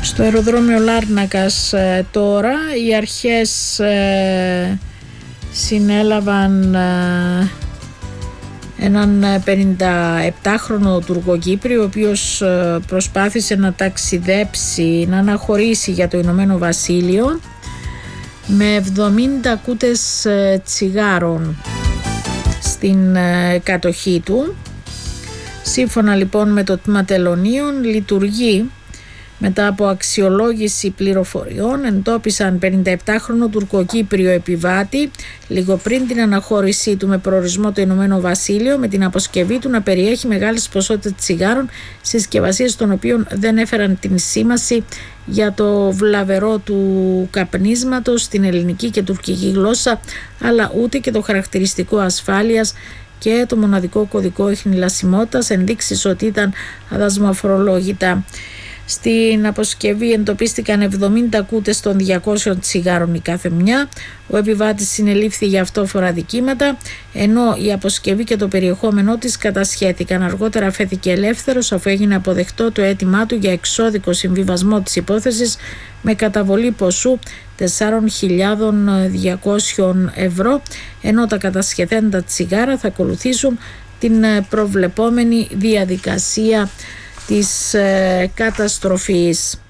Στο αεροδρόμιο Λάρνακας τώρα οι αρχές συνέλαβαν έναν 57χρονο Τουρκοκύπριο, ο οποίος προσπάθησε να ταξιδέψει, να αναχωρήσει για το Ηνωμένο Βασίλειο με 70 κούτες τσιγάρων στην κατοχή του. Σύμφωνα λοιπόν με το τμήμα τελωνίων, λειτουργεί μετά από αξιολόγηση πληροφοριών. Εντόπισαν 57χρονο Τουρκοκύπριο επιβάτη λίγο πριν την αναχώρησή του με προορισμό το Ηνωμένο Βασίλειο, με την αποσκευή του να περιέχει μεγάλες ποσότητες τσιγάρων, συσκευασίες των οποίων δεν έφεραν την σήμαση για το βλαβερό του καπνίσματος στην ελληνική και τουρκική γλώσσα, αλλά ούτε και το χαρακτηριστικό ασφάλειας και το μοναδικό κωδικό ιχνηλασιμότητας, ενδείξεις ότι ήταν αδασμοφορολόγητα. Στην αποσκευή εντοπίστηκαν 70 κούτες των 200 τσιγάρων η κάθε μια. Ο επιβάτης συνελήφθη για αυτόφορα δικήματα, ενώ η αποσκευή και το περιεχόμενό της κατασχέθηκαν. Aργότερα αφέθηκε ελεύθερος, αφού έγινε αποδεκτό το αίτημά του για εξώδικο συμβιβασμό της υπόθεσης με καταβολή ποσού 4.200 ευρώ, ενώ τα κατασχεθέντα τσιγάρα θα ακολουθήσουν την προβλεπόμενη διαδικασία της καταστροφής.